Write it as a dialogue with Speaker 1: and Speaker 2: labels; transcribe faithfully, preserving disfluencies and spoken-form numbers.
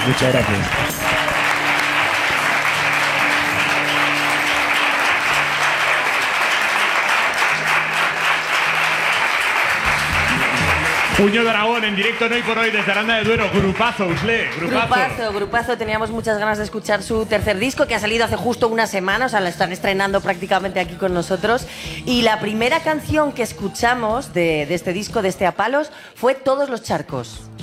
Speaker 1: Muchas gracias.
Speaker 2: Puño de Aragón en directo en Hoy por Hoy desde Aranda de Duero. Grupazo, Usle, grupazo.
Speaker 3: Grupazo, grupazo. Teníamos muchas ganas de escuchar su tercer disco que ha salido hace justo una semana, o sea, lo están estrenando prácticamente aquí con nosotros. Y la primera canción que escuchamos de, de este disco, de este Apalos, fue Todos los charcos.